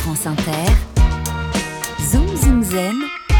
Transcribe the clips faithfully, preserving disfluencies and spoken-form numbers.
France Inter, Zoom Zoom Zen,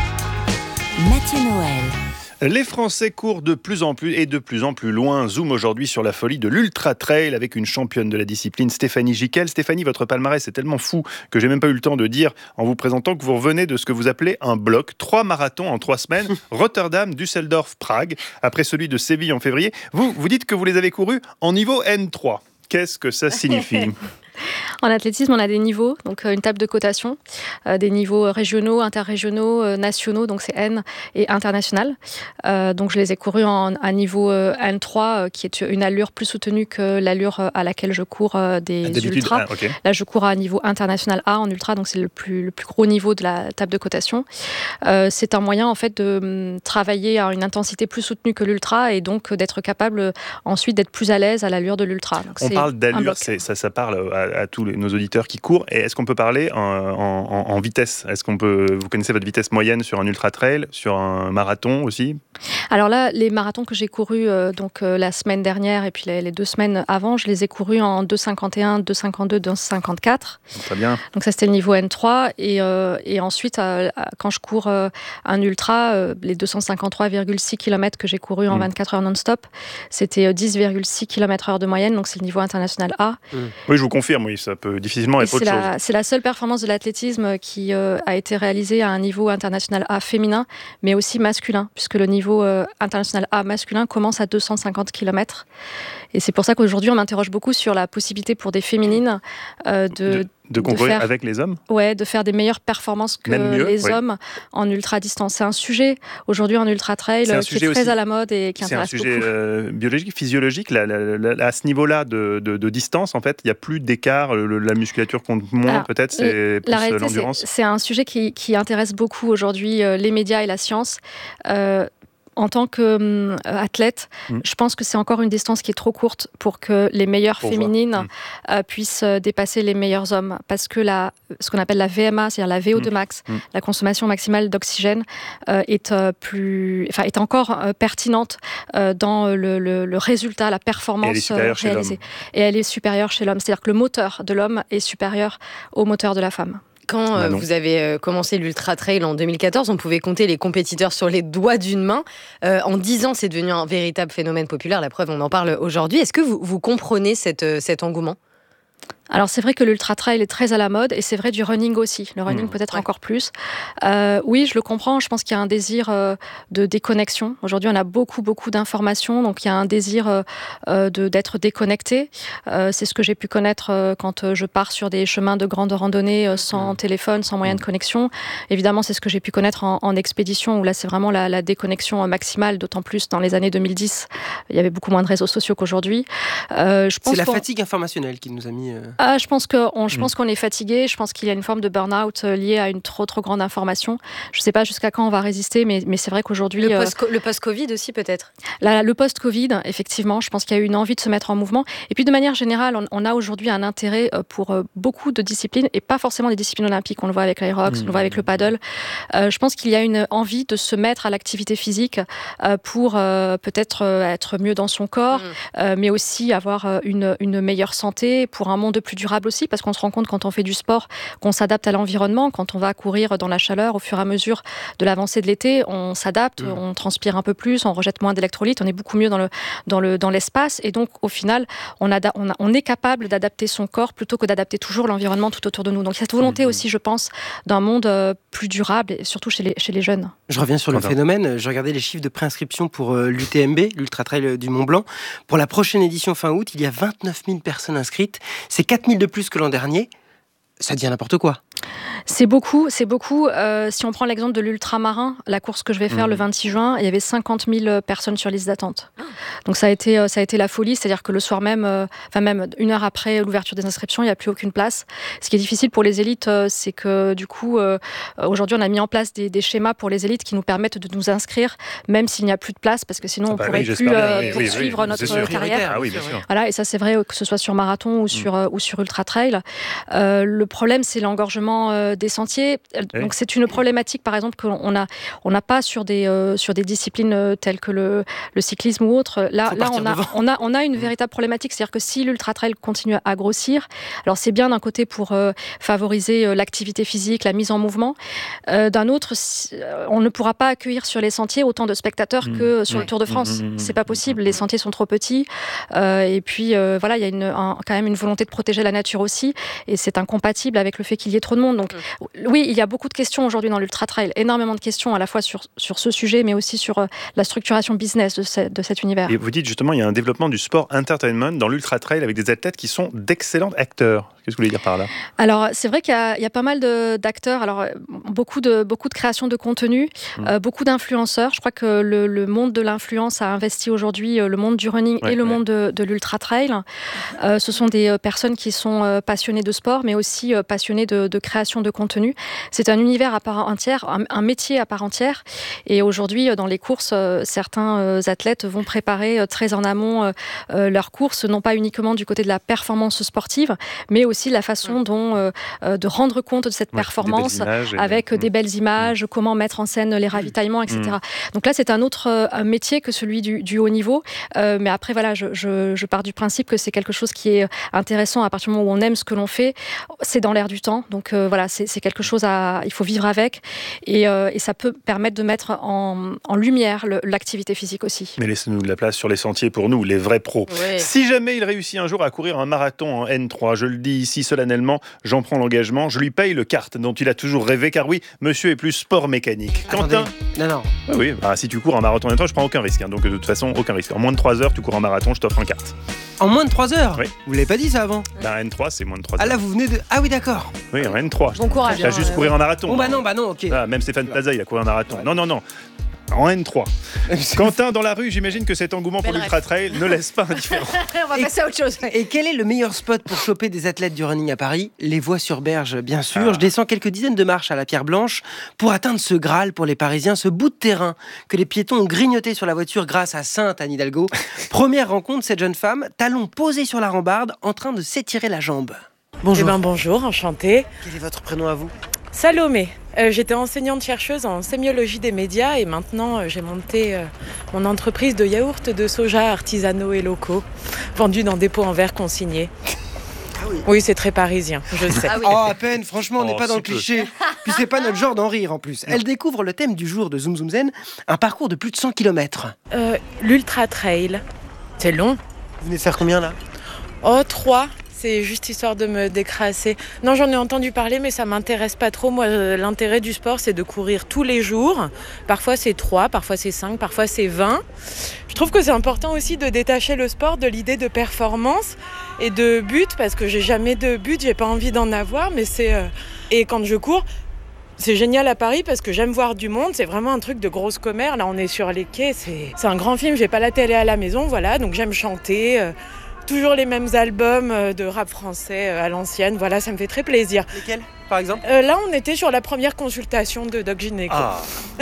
Mathieu Noël. Les Français courent de plus en plus et de plus en plus loin. Zoom aujourd'hui sur la folie de l'Ultra Trail avec une championne de la discipline, Stéphanie Gicquel. Stéphanie, votre palmarès est tellement fou que j'ai même pas eu le temps de dire en vous présentant que vous revenez de ce que vous appelez un bloc. Trois marathons en trois semaines. Rotterdam, Düsseldorf, Prague. Après celui de Séville en février. Vous, vous dites que vous les avez courus en niveau N trois. Qu'est-ce que ça signifie ? En athlétisme, on a des niveaux, donc une table de cotation, euh, des niveaux régionaux, interrégionaux, euh, nationaux, donc c'est N, et international. Euh, donc je les ai courus en, à niveau euh, N trois, euh, qui est une allure plus soutenue que l'allure à laquelle je cours euh, des D'habitude, ultras. ah, okay. Là, je cours à un niveau international A en ultra, donc c'est le plus, le plus gros niveau de la table de cotation. Euh, c'est un moyen en fait de travailler à une intensité plus soutenue que l'ultra et donc d'être capable ensuite d'être plus à l'aise à l'allure de l'ultra. Donc, on parle d'allure, c'est, ça, ça parle à, à tous les, nos auditeurs qui courent. Et est-ce qu'on peut parler en, en, en vitesse ? Est-ce qu'on peut, vous connaissez votre vitesse moyenne sur un ultra trail, sur un marathon aussi ? Alors là, les marathons que j'ai courus euh, donc euh, la semaine dernière et puis les, les deux semaines avant, je les ai courus en deux cinquante et un, deux cinquante-deux, deux cinquante-quatre. Très bien. Donc ça c'était le niveau N trois et, euh, et ensuite euh, quand je cours euh, un ultra, euh, les deux cent cinquante-trois virgule six kilomètres que j'ai couru en mmh. vingt-quatre heures non-stop, c'était dix virgule six kilomètres heure de moyenne, donc c'est le niveau international A. Mmh. Oui, je vous confirme, oui, ça peut difficilement être et autre c'est chose. La, c'est la seule performance de l'athlétisme qui euh, a été réalisée à un niveau international A féminin, mais aussi masculin, puisque le niveau euh, international A masculin commence à deux cent cinquante kilomètres. Et c'est pour ça qu'aujourd'hui, on m'interroge beaucoup sur la possibilité pour des féminines euh, de... de... De concourir de faire, avec les hommes ? Ouais, de faire des meilleures performances que mieux, les oui. hommes en ultra-distance. C'est un sujet, aujourd'hui, en ultra-trail, qui est très aussi, à la mode et qui intéresse beaucoup. C'est un sujet euh, biologique, physiologique. La, la, la, à ce niveau-là de, de, de distance, en fait, il n'y a plus d'écart. Le, la musculature compte moins, alors, peut-être, c'est plus réalité, l'endurance. C'est, c'est un sujet qui, qui intéresse beaucoup aujourd'hui euh, les médias et la science. Euh, En tant qu'athlète, euh, mmh. je pense que c'est encore une distance qui est trop courte pour que les meilleures pour féminines mmh. euh, puissent dépasser les meilleurs hommes. Parce que la, ce qu'on appelle la V M A, c'est-à-dire la V O deux max, mmh. la consommation maximale d'oxygène, euh, est, euh, plus, enfin, est encore euh, pertinente euh, dans le, le, le résultat, la performance et elle est réalisée. Et elle est supérieure chez l'homme. C'est-à-dire que le moteur de l'homme est supérieur au moteur de la femme. Quand euh, vous avez euh, commencé l'Ultra Trail en deux mille quatorze, on pouvait compter les compétiteurs sur les doigts d'une main. Euh, en dix ans, c'est devenu un véritable phénomène populaire. La preuve, on en parle aujourd'hui. Est-ce que vous, vous comprenez cette, euh, cet engouement ? Alors c'est vrai que l'ultra trail est très à la mode et c'est vrai du running aussi. Le running mmh, peut-être ouais. encore plus. Euh, oui, je le comprends. Je pense qu'il y a un désir euh, de déconnexion. Aujourd'hui, on a beaucoup beaucoup d'informations, donc il y a un désir euh, de d'être déconnecté. Euh, c'est ce que j'ai pu connaître euh, quand je pars sur des chemins de grande randonnée euh, sans mmh. téléphone, sans moyen mmh. de connexion. Évidemment, c'est ce que j'ai pu connaître en, en expédition où là, c'est vraiment la, la déconnexion maximale. D'autant plus dans les années deux mille dix, il y avait beaucoup moins de réseaux sociaux qu'aujourd'hui. Euh, je pense c'est la fatigue informationnelle qui nous a mis. Euh... Ah, je pense qu'on je pense qu'on est fatigué. Je pense qu'il y a une forme de burn-out liée à une trop trop grande information. Je ne sais pas jusqu'à quand on va résister, mais, mais c'est vrai qu'aujourd'hui... Le, post- euh, le post-Covid aussi peut-être la, Le post-Covid, effectivement, je pense qu'il y a eu une envie de se mettre en mouvement. Et puis de manière générale, on, on a aujourd'hui un intérêt pour beaucoup de disciplines, et pas forcément des disciplines olympiques. On le voit avec l'Aerox, mmh. on le voit avec le paddle. Euh, je pense qu'il y a une envie de se mettre à l'activité physique euh, pour euh, peut-être euh, être mieux dans son corps, mmh. euh, mais aussi avoir une, une meilleure santé, pour un monde plus durable aussi, parce qu'on se rend compte quand on fait du sport qu'on s'adapte à l'environnement. Quand on va courir dans la chaleur, au fur et à mesure de l'avancée de l'été, on s'adapte, mmh. on transpire un peu plus, on rejette moins d'électrolytes, on est beaucoup mieux dans, le, dans, le, dans l'espace, et donc au final, on, ada- on, a, on est capable d'adapter son corps plutôt que d'adapter toujours l'environnement tout autour de nous. Donc il y a cette volonté mmh. aussi, je pense, d'un monde euh, plus durable, et surtout chez les, chez les jeunes. Je reviens sur le Pardon. phénomène. Je regardais les chiffres de préinscription pour euh, l'U T M B, l'Ultra Trail du Mont Blanc. Pour la prochaine édition fin août, il y a vingt-neuf mille personnes inscrites. C'est quatre mille de plus que l'an dernier. Ça devient n'importe quoi. C'est beaucoup, c'est beaucoup. Euh, si on prend l'exemple de l'ultramarin, la course que je vais faire mmh. le vingt-six juin, il y avait cinquante mille personnes sur liste d'attente. Donc ça a été, ça a été la folie, c'est-à-dire que le soir même, euh, enfin même une heure après l'ouverture des inscriptions, il n'y a plus aucune place. Ce qui est difficile pour les élites, euh, c'est que du coup, euh, aujourd'hui, on a mis en place des, des schémas pour les élites qui nous permettent de nous inscrire, même s'il n'y a plus de place, parce que sinon ça on ne pourrait oui, plus euh, oui, poursuivre oui, oui, notre sûr. carrière. Ah, oui, bien sûr. Voilà, et ça c'est vrai que ce soit sur marathon ou sur, mmh. euh, ou sur ultra trail. Euh, le problème, c'est l'engorgement euh, euh, des sentiers. Oui. Donc c'est une problématique, par exemple, qu'on a, on n'a pas sur des, euh, sur des disciplines euh, telles que le, le cyclisme ou autre. Là, Faut là partir on, a, devant. on, a, on a une véritable problématique. C'est-à-dire que si l'ultra-trail continue à grossir, alors c'est bien d'un côté pour euh, favoriser euh, l'activité physique, la mise en mouvement. Euh, d'un autre, si, euh, on ne pourra pas accueillir sur les sentiers autant de spectateurs Mmh. que sur Ouais. le Tour de France. Mmh, mmh, mmh, C'est pas possible. Les sentiers sont trop petits. Euh, et puis, euh, voilà, il y a une, un, quand même une volonté de protéger la nature aussi. Et c'est incompatible avec le fait qu'il y ait trop de monde. Donc, mmh. oui, il y a beaucoup de questions aujourd'hui dans l'ultra-trail. Énormément de questions à la fois sur, sur ce sujet, mais aussi sur euh, la structuration business de, ce, de cet univers. Et vous dites justement, il y a un développement du sport entertainment dans l'ultra-trail avec des athlètes qui sont d'excellents acteurs. Qu'est-ce que vous voulez dire par là ? Alors, c'est vrai qu'il y a, il y a pas mal de, d'acteurs, alors beaucoup de, beaucoup de création de contenu, mmh. euh, beaucoup d'influenceurs. Je crois que le, le monde de l'influence a investi aujourd'hui euh, le monde du running ouais, et le ouais. monde de, de l'ultra-trail. Euh, ce sont des euh, personnes qui sont euh, passionnées de sport, mais aussi euh, passionnées de, de création de contenu. C'est un univers à part entière, un, un métier à part entière. Et aujourd'hui, euh, dans les courses, euh, certains euh, athlètes vont préparer euh, très en amont euh, euh, leurs courses, non pas uniquement du côté de la performance sportive, mais aussi la façon dont euh, de rendre compte de cette ouais, performance avec des, des belles images, mmh. comment mettre en scène les ravitaillements, et cetera. Mmh. Donc là, c'est un autre euh, métier que celui du, du haut niveau. Euh, mais après, voilà, je, je, je pars du principe que c'est quelque chose qui est intéressant à partir du moment où on aime ce que l'on fait. C'est dans l'air du temps. Donc euh, voilà, c'est, c'est quelque chose à, il faut vivre avec. Et, euh, et ça peut permettre de mettre en, en lumière le, l'activité physique aussi. Mais laissez-nous de la place sur les sentiers pour nous, les vrais pros. Ouais. Si jamais il réussit un jour à courir un marathon en N trois, je le dis ici solennellement, j'en prends l'engagement, je lui paye le kart dont il a toujours rêvé, car oui, monsieur est plus sport mécanique. Attendez. Quentin ? Non, non. Ah oui, bah, si tu cours un marathon en N trois, je prends aucun risque. Hein, donc de toute façon, aucun risque. En moins de trois heures, tu cours un marathon, je t'offre un kart. En moins de trois heures ? Oui. Vous l'avez pas dit ça avant ? Bah, N trois, c'est moins de trois heures. Ah là, vous venez de... Ah oui, d'accord. Oui, en N trois. Bon courage. Tu as juste euh, courir un marathon. Bon, bah non, bah non, ok. Ah, même Stéphane Plaza, il a couru un marathon. Ouais. Non, non, non. En N trois. Quentin, dans la rue, j'imagine que cet engouement pour l'ultra-trail ne laisse pas indifférent. On va et, passer à autre chose. Et quel est le meilleur spot pour choper des athlètes du running à Paris ? Les voies sur berge, bien sûr. Ah. Je descends quelques dizaines de marches à la Pierre Blanche pour atteindre ce Graal pour les Parisiens, ce bout de terrain que les piétons ont grignoté sur la voiture grâce à Sainte Anne Hidalgo. Première rencontre, cette jeune femme, talons posés sur la rambarde, en train de s'étirer la jambe. Bonjour. Eh ben bonjour, enchantée. Quel est votre prénom à vous ? Salomé. Euh, j'étais enseignante-chercheuse en sémiologie des médias et maintenant euh, j'ai monté euh, mon entreprise de yaourts de soja artisanaux et locaux, vendus dans des pots en verre consignés. Ah oui. oui, c'est très parisien, je sais. Ah oui. Oh, à peine, franchement, on n'est oh, pas dans le cliché. Peu. Puis c'est pas notre genre d'en rire en plus. Elle découvre le thème du jour de Zoom Zoom Zen, un parcours de plus de cent kilomètres. Euh, l'ultra trail, c'est long. Vous venez de faire combien là ? Oh, trois. C'est juste histoire de me décrasser. Non, j'en ai entendu parler, mais ça m'intéresse pas trop. Moi, l'intérêt du sport, c'est de courir tous les jours. Parfois, c'est trois, parfois, c'est cinq, parfois, c'est vingt. Je trouve que c'est important aussi de détacher le sport de l'idée de performance et de but, parce que j'ai jamais de but, j'ai pas envie d'en avoir, mais c'est... Euh... Et quand je cours, c'est génial à Paris parce que j'aime voir du monde, c'est vraiment un truc de grosse commère. Là, on est sur les quais, c'est, c'est un grand film, j'ai pas la télé à la maison, voilà, donc j'aime chanter... Euh... Toujours les mêmes albums de rap français à l'ancienne, voilà, ça me fait très plaisir. Lesquels, par exemple ? euh, Là, on était sur la première consultation de Doc Gynéco. Ah.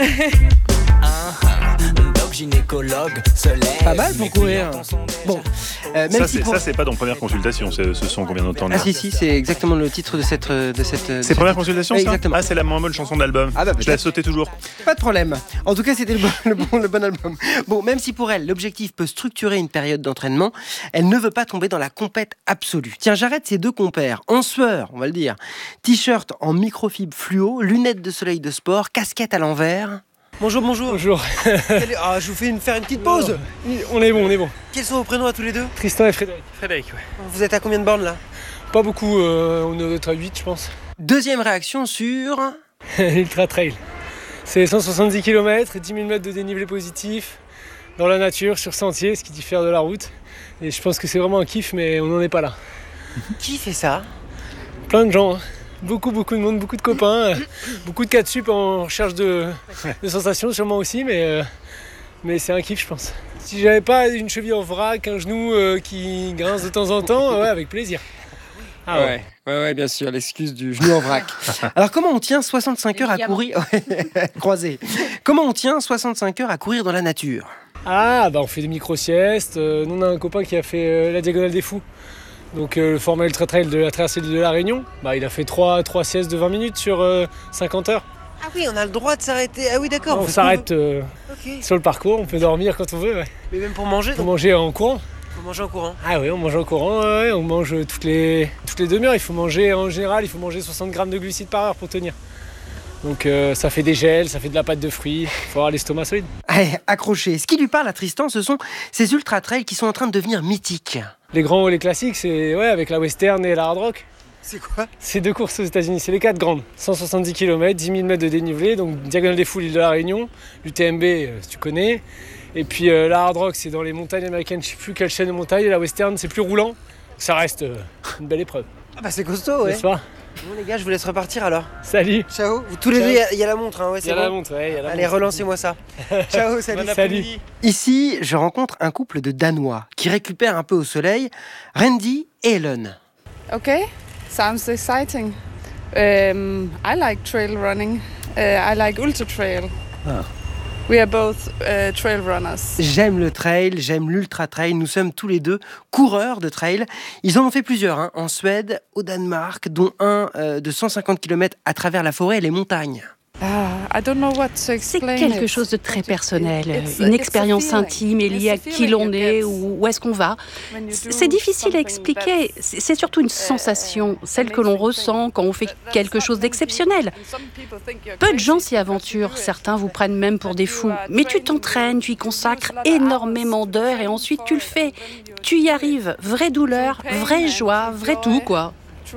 Gynécologue, pas mal pour courir. Bon, euh, même ça, si c'est, pour... ça c'est pas dans première consultation. C'est, ce sont combien de temps ? Ah si si, c'est exactement le titre de cette de cette. C'est cette... première consultation. Oui, ça exactement. Ah, c'est la moins bonne chanson de l'album. Ah bah, je la sautais toujours. Pas de problème. En tout cas, c'était le bon, le bon le bon album. Bon, même si pour elle l'objectif peut structurer une période d'entraînement, elle ne veut pas tomber dans la compète absolue. Tiens, j'arrête ses deux compères en sueur, on va le dire. T-shirt en microfibre fluo, lunettes de soleil de sport, casquette à l'envers. Bonjour, bonjour. Bonjour. Ah, je vous fais une, faire une petite pause. On est bon, on est bon. Quels sont vos prénoms à tous les deux ? Tristan et Frédéric. Frédéric, ouais. Vous êtes à combien de bornes là ? Pas beaucoup, euh, on doit être à huit, je pense. Deuxième réaction sur... L'Ultra Trail. C'est cent soixante-dix kilomètres, dix mille mètres de dénivelé positif, dans la nature, sur sentier, ce qui diffère de la route. Et je pense que c'est vraiment un kiff, mais on n'en est pas là. Qui fait ça ? Plein de gens, hein. Beaucoup, beaucoup de monde, beaucoup de copains, beaucoup de cas de sup en recherche de, de sensations, sûrement aussi, mais, euh, mais c'est un kiff, je pense. Si j'avais pas une cheville en vrac, un genou euh, qui grince de temps en temps, ouais, avec plaisir. Ah ouais. Ouais, ouais, ouais, bien sûr, l'excuse du genou en vrac. Alors, comment on tient soixante-cinq heures à courir croisé. Comment on tient soixante-cinq heures à courir dans la nature ? Ah, bah on fait des micro-siestes. Euh, nous, on a un copain qui a fait euh, la Diagonale des Fous. Donc euh, le format ultra trail de la traversée de la Réunion, bah, il a fait trois siestes de vingt minutes sur euh, cinquante heures. Ah oui, on a le droit de s'arrêter. Ah oui, d'accord. On, on s'arrête euh, okay. sur le parcours, on peut dormir quand on veut. Ouais. Mais même pour manger. Pour manger en courant. Faut manger en courant. Ah oui, on mange en courant, ouais, on mange toutes les, toutes les demi-heures. Il faut manger, en général, il faut manger soixante grammes de glucides par heure pour tenir. Donc euh, ça fait des gels, ça fait de la pâte de fruits, il faut avoir l'estomac solide. Allez, accroché. Ce qui lui parle à Tristan, ce sont ces ultra-trails qui sont en train de devenir mythiques. Les grands, les classiques, c'est ouais, avec la Western et la Hard Rock. C'est quoi? C'est deux courses aux États-Unis, c'est les quatre grandes. cent soixante-dix kilomètres, dix mille mètres de dénivelé, donc Diagonale des Foules, île de la Réunion, l'U T M B, euh, si tu connais. Et puis euh, la Hard Rock, c'est dans les montagnes américaines, je ne sais plus quelle chaîne de montagne, et la Western, c'est plus roulant. Ça reste euh, une belle épreuve. Ah bah c'est costaud, ouais. N'est-ce pas? Bon les gars, je vous laisse repartir alors. Salut. Ciao. Vous, tous les Ciao. deux, il y, y a la montre, hein, ouais, Il c'est y a bon. la montre, ouais, il y a la Allez, montre. relancez-moi ça. Ciao, salut. Bon salut. Ici, je rencontre un couple de Danois qui récupèrent un peu au soleil, Randy et Ellen. Okay, sounds exciting. Um, I like trail running. Uh, I like ultra trail. Ah. We are both uh, trail runners. J'aime le trail, j'aime l'ultra trail. Nous sommes tous les deux coureurs de trail. Ils en ont fait plusieurs, hein, en Suède, au Danemark, dont un euh, de cent cinquante kilomètres à travers la forêt et les montagnes. I don't know what to explain. C'est quelque chose de très personnel, une expérience intime et liée à qui l'on est ou où est-ce qu'on va. C'est difficile à expliquer, c'est surtout une sensation, celle que l'on ressent quand on fait quelque chose d'exceptionnel. Peu de gens s'y aventurent, certains vous prennent même pour des fous, mais tu t'entraînes, tu y consacres énormément d'heures et ensuite tu le fais. Tu y arrives, vraie douleur, vraie joie, vrai tout quoi.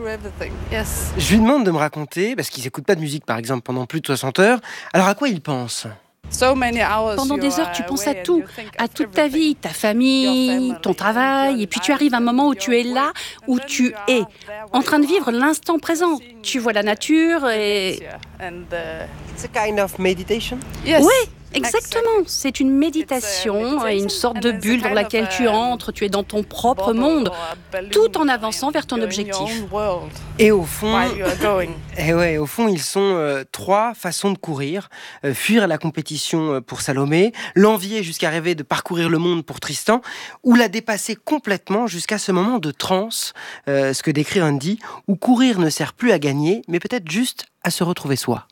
Je lui demande de me raconter, parce qu'ils n'écoutent pas de musique par exemple pendant plus de soixante heures, alors à quoi ils pensent? Pendant des heures, tu penses à tout, à toute ta vie, ta famille, ton travail, et puis tu arrives à un moment où tu es là, où tu es, en train de vivre l'instant présent. Tu vois la nature et... It's a kind of meditation. Oui, exactement. C'est une méditation, une sorte de bulle dans laquelle tu entres, tu es dans ton propre monde, tout en avançant vers ton objectif. Et au fond, et ouais, au fond, ils sont euh, trois façons de courir. Euh, fuir la compétition pour Salomé, l'envier jusqu'à rêver de parcourir le monde pour Tristan, ou la dépasser complètement jusqu'à ce moment de transe, euh, ce que décrit Andy, où courir ne sert plus à gagner, mais peut-être juste à se retrouver soi.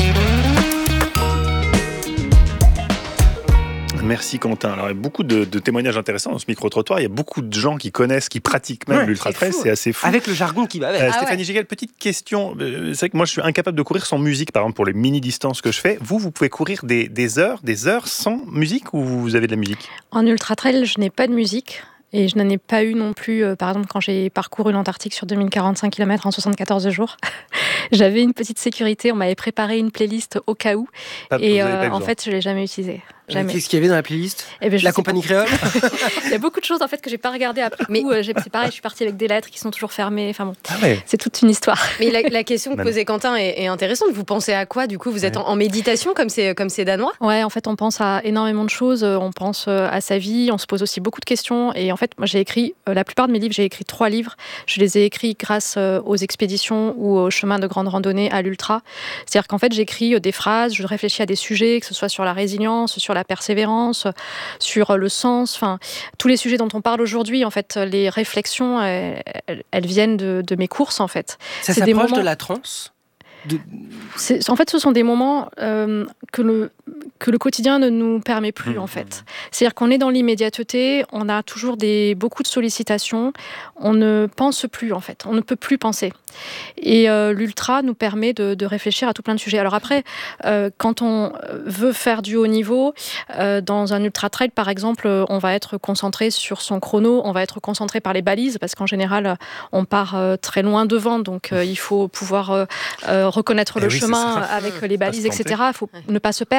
Merci Quentin. Alors, il y a beaucoup de, de témoignages intéressants dans ce micro-trottoir. Il y a beaucoup de gens qui connaissent, qui pratiquent même ouais, l'ultra-trail. C'est, c'est assez fou. Avec le jargon qui va avec. Euh, ah Stéphanie ouais. Giguel, petite question. C'est vrai que moi, je suis incapable de courir sans musique, par exemple, pour les mini-distances que je fais. Vous, vous pouvez courir des, des heures, des heures sans musique ou vous avez de la musique? En ultra-trail, je n'ai pas de musique. Et je n'en ai pas eu non plus, euh, par exemple, quand j'ai parcouru l'Antarctique sur deux mille quarante-cinq kilomètres en soixante-quatorze jours. J'avais une petite sécurité, on m'avait préparé une playlist au cas où. Pas, et euh, en fait, je ne l'ai jamais utilisée. Jamais. Qu'est-ce qu'il y avait dans la playlist? eh ben, La compagnie créole. Il y a beaucoup de choses en fait que j'ai pas regardées après. Mais coup, c'est pareil, je suis partie avec des lettres qui sont toujours fermées. Enfin bon, ah ouais. C'est toute une histoire. Mais la, la question que posait Quentin est, est intéressante. Vous pensez à quoi du coup? Vous êtes ouais. en, en méditation comme c'est comme c'est danois? Ouais, en fait, on pense à énormément de choses. On pense à sa vie. On se pose aussi beaucoup de questions. Et en fait, moi, j'ai écrit euh, la plupart de mes livres. J'ai écrit trois livres. Je les ai écrits grâce euh, aux expéditions ou aux chemins de grande randonnée à l'ultra. C'est-à-dire qu'en fait, j'écris euh, des phrases. Je réfléchis à des sujets, que ce soit sur la résilience, sur la persévérance, sur le sens, enfin tous les sujets dont on parle aujourd'hui, en fait, les réflexions, elles, elles viennent de, de mes courses, en fait. Ça c'est s'approche des moments... de la transe de... C'est, en fait, ce sont des moments euh, que, le, que le quotidien ne nous permet plus, mmh. en fait. C'est-à-dire qu'on est dans l'immédiateté, on a toujours des, beaucoup de sollicitations, on ne pense plus, en fait. On ne peut plus penser. Et euh, l'ultra nous permet de, de réfléchir à tout plein de sujets. Alors après, euh, quand on veut faire du haut niveau, euh, dans un ultra-trail, par exemple, on va être concentré sur son chrono, on va être concentré par les balises, parce qu'en général, on part euh, très loin devant, donc euh, il faut pouvoir euh, euh, reconnaître eh le oui, chemin avec les balises, et cetera. Il faut ouais. ne pas se perdre.